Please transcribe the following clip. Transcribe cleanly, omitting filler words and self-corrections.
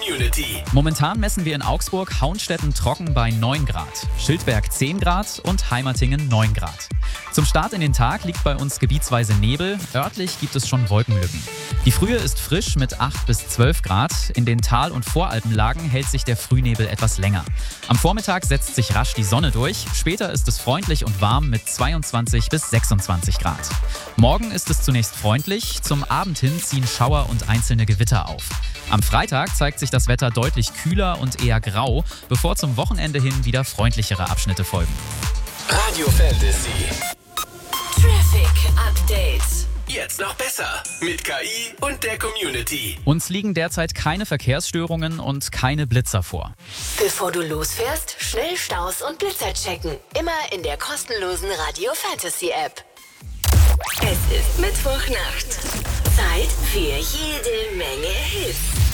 Community. Momentan messen wir in Augsburg Hauenstetten trocken bei 9 Grad, Schildberg 10 Grad und Heimertingen 9 Grad. Zum Start in den Tag liegt bei uns gebietsweise Nebel, örtlich gibt es schon Wolkenlücken. Die Frühe ist frisch mit 8 bis 12 Grad, in den Tal- und Voralpenlagen hält sich der Frühnebel etwas länger. Am Vormittag setzt sich rasch die Sonne durch, später ist es freundlich und warm mit 22 bis 26 Grad. Morgen ist es zunächst freundlich, zum Abend hin ziehen Schauer und einzelne Gewitter auf. Am Freitag zeigt sich das Wetter deutlich kühler und eher grau, bevor zum Wochenende hin wieder freundlichere Abschnitte folgen. Radio Fantasy. Traffic Update. Jetzt noch besser mit KI und der Community. Uns liegen derzeit keine Verkehrsstörungen und keine Blitzer vor. Bevor du losfährst, schnell Staus und Blitzer checken. Immer in der kostenlosen Radio Fantasy App. Es ist Mittwochnacht. Zeit für jede Menge Hits.